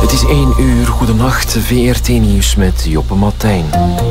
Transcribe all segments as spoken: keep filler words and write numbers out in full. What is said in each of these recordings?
Het is één uur, goedenacht, V R T-nieuws met Joppe Martijn.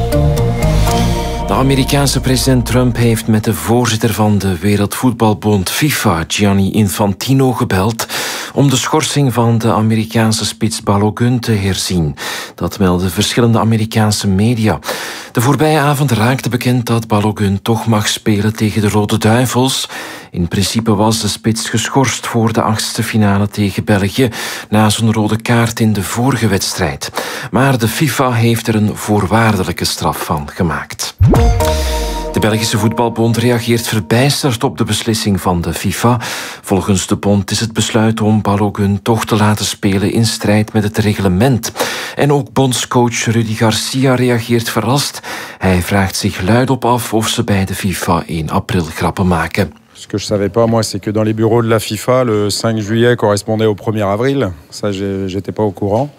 De Amerikaanse president Trump heeft met de voorzitter van de Wereldvoetbalbond FIFA, Gianni Infantino, gebeld om de schorsing van de Amerikaanse spits Balogun te herzien. Dat melden verschillende Amerikaanse media. De voorbije avond raakte bekend dat Balogun toch mag spelen tegen de Rode Duivels. In principe was de spits geschorst voor de achtste finale tegen België na zijn rode kaart in de vorige wedstrijd. Maar de FIFA heeft er een voorwaardelijke straf van gemaakt. De Belgische Voetbalbond reageert verbijsterd op de beslissing van de FIFA. Volgens de bond is het besluit om Balogun toch te laten spelen in strijd met het reglement. En ook bondscoach Rudy Garcia reageert verrast. Hij vraagt zich luidop af of ze bij de FIFA één april grappen maken. Ce que je savais pas, moi, c'est que dans les bureaux de la FIFA, le cinq juillet correspondait au premier avril. Ça, j'étais pas au courant.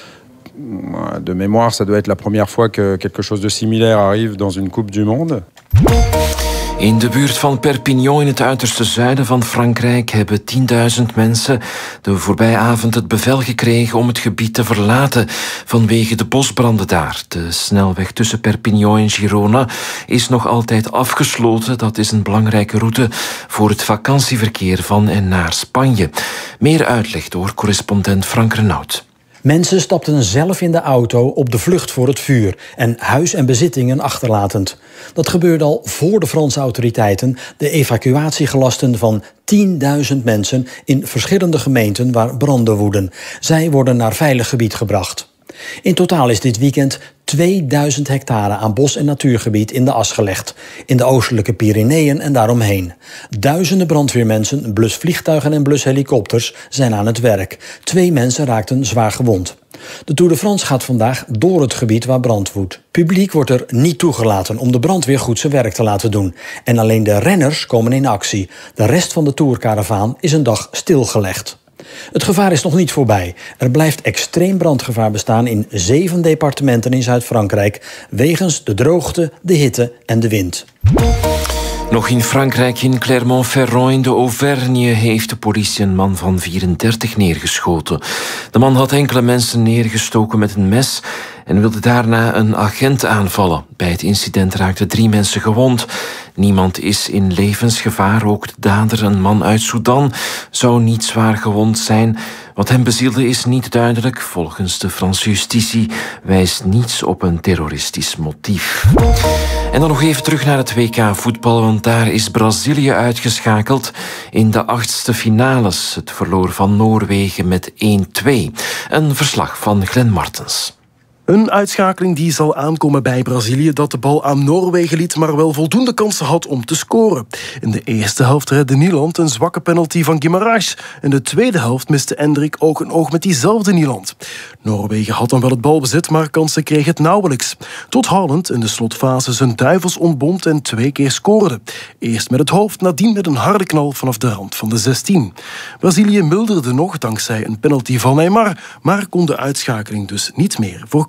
De mémoire, ça doit être la première fois que quelque chose de similaire arrive dans une Coupe du Monde. In de buurt van Perpignan in het uiterste zuiden van Frankrijk hebben tienduizend mensen de voorbije avond het bevel gekregen om het gebied te verlaten vanwege de bosbranden daar. De snelweg tussen Perpignan en Girona is nog altijd afgesloten. Dat is een belangrijke route voor het vakantieverkeer van en naar Spanje. Meer uitleg door correspondent Frank Renaud. Mensen stapten zelf in de auto op de vlucht voor het vuur en huis en bezittingen achterlatend. Dat gebeurde al voor de Franse autoriteiten de evacuatie gelasten van tienduizend mensen in verschillende gemeenten waar branden woeden. Zij worden naar veilig gebied gebracht. In totaal is dit weekend tweeduizend hectare aan bos- en natuurgebied in de as gelegd. In de oostelijke Pyreneeën en daaromheen. Duizenden brandweermensen, blusvliegtuigen en blushelikopters zijn aan het werk. Twee mensen raakten zwaar gewond. De Tour de France gaat vandaag door het gebied waar brand woedt. Publiek wordt er niet toegelaten om de brandweer goed zijn werk te laten doen. En alleen de renners komen in actie. De rest van de Tourcaravaan is een dag stilgelegd. Het gevaar is nog niet voorbij. Er blijft extreem brandgevaar bestaan in zeven departementen in Zuid-Frankrijk wegens de droogte, de hitte en de wind. Nog in Frankrijk, in Clermont-Ferrand in de Auvergne, heeft de politie een man van vierendertig neergeschoten. De man had enkele mensen neergestoken met een mes en wilde daarna een agent aanvallen. Bij het incident raakten drie mensen gewond. Niemand is in levensgevaar. Ook de dader, een man uit Sudan, zou niet zwaar gewond zijn. Wat hem bezielde is niet duidelijk. Volgens de Franse justitie wijst niets op een terroristisch motief. En dan nog even terug naar het W K voetbal, want daar is Brazilië uitgeschakeld in de achtste finales. Het verloor van Noorwegen met één twee. Een verslag van Glenn Martens. Een uitschakeling die zal aankomen bij Brazilië, dat de bal aan Noorwegen liet, maar wel voldoende kansen had om te scoren. In de eerste helft redde Nieland een zwakke penalty van Guimarães. In de tweede helft miste Endrick oog in oog met diezelfde Nieland. Noorwegen had dan wel het balbezit, maar kansen kreeg het nauwelijks. Tot Haaland in de slotfase zijn duivels ontbond en twee keer scoorde. Eerst met het hoofd, nadien met een harde knal vanaf de rand van de zestien. Brazilië milderde nog dankzij een penalty van Neymar, maar kon de uitschakeling dus niet meer voorkomen.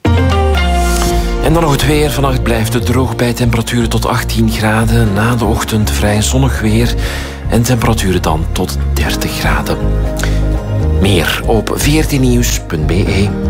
En dan nog het weer. Vannacht blijft het droog bij temperaturen tot achttien graden. Na de ochtend vrij zonnig weer. En temperaturen dan tot dertig graden. Meer op v r t nieuws punt b e.